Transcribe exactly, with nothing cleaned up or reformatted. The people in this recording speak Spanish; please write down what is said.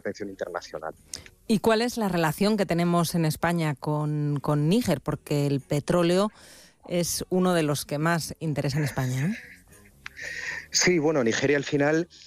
atención internacional. ¿Y cuál es la relación que tenemos en España con, con Níger? Porque el petróleo es uno de los que más interesa en España, ¿no? Sí, bueno, Nigeria al final